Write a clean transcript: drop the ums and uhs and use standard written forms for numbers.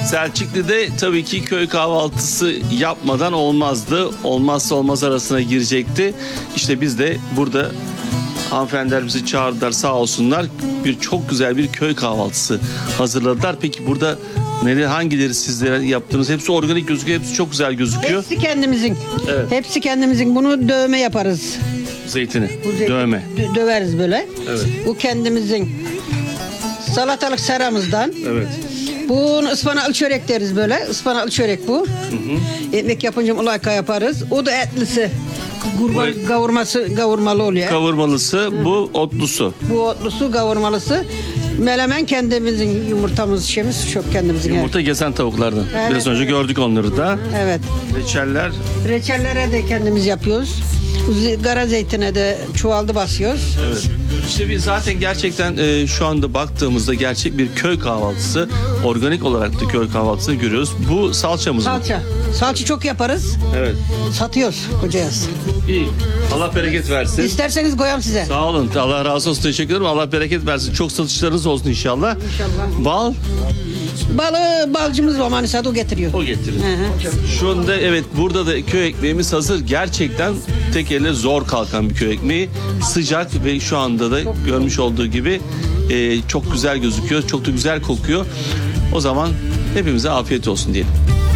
Selçuklu'da tabii ki köy kahvaltısı yapmadan olmazdı. Olmazsa olmaz arasına girecekti. İşte biz de burada hanımefendiler bizi çağırdılar sağ olsunlar. Çok güzel bir köy kahvaltısı hazırladılar. Peki burada hangileri sizlere yaptığınız? Hepsi organik gözüküyor. Hepsi çok güzel gözüküyor. Hepsi kendimizin. Evet. Hepsi kendimizin. Bunu dövme yaparız. Zeytini, Bu dövme. Döveriz böyle. Evet. Bu kendimizin. Salatalık seramızdan. Evet. Bunu ıspanaklı çörek deriz böyle. Ispanaklı çörek bu. Ekmek yapınca mulayka yaparız. O da etlisi. Kurban kavurmalı oluyor. Kavurmalısı, bu otlusu. Bu otlusu kavurmalısı. Melemen kendimizin yumurtamız şeyimiz çok kendimizin. Yumurta gezen tavuklardan. Evet, Biraz önce evet. gördük onları da. Evet. Reçeller. Reçellere de kendimiz yapıyoruz. Kara zeytine de çuvalda basıyoruz. Evet. İşte biz zaten gerçekten şu anda baktığımızda gerçek bir köy kahvaltısı, organik olarak da köy kahvaltısını görüyoruz. Bu salçamız mı? Salça. Salça çok yaparız. Evet. Satıyoruz kocayız. İyi. Allah bereket versin. İsterseniz koyam size. Sağ olun. Allah razı olsun. Teşekkür ederim. Allah bereket versin. Çok satışlarınız olsun inşallah. İnşallah. Bal Balcımız var Manisa'da o getiriyor. o getirir. Hı hı. Şu anda evet burada da köy ekmeğimiz hazır. Gerçekten tek elle zor kalkan bir köy ekmeği. Sıcak ve şu anda da görmüş olduğu gibi çok güzel gözüküyor. Çok da güzel kokuyor. O zaman hepimize afiyet olsun diyelim.